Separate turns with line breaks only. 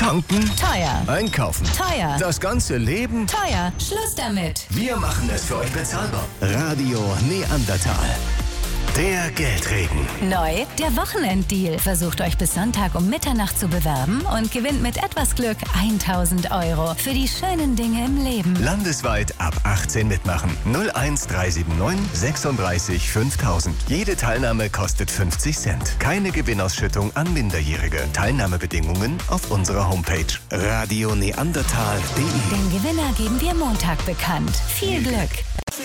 Tanken?
Teuer.
Einkaufen?
Teuer.
Das ganze Leben?
Teuer. Schluss damit.
Wir machen es für euch bezahlbar. Radio Neandertal. Der Geldregen.
Neu, der Wochenenddeal. Versucht euch bis Sonntag um Mitternacht zu bewerben und gewinnt mit etwas Glück 1.000 € für die schönen Dinge im Leben.
Landesweit ab 18 mitmachen. 01379 36 5000. Jede Teilnahme kostet 50 Cent. Keine Gewinnausschüttung an Minderjährige. Teilnahmebedingungen auf unserer Homepage radioneandertal.de.
Den Gewinner geben wir Montag bekannt. Viel Glück!